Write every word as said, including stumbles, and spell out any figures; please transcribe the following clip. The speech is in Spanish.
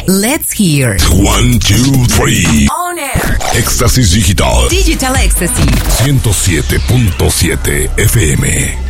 Let's hear. One, two, three. On air. Éxtasis Digital. Digital Ecstasy. ciento siete punto siete F M.